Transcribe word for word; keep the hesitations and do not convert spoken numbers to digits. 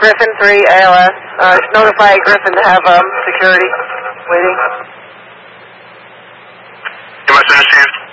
Griffin three, A L S. Uh, notify Griffin to have um, security waiting. You must have received.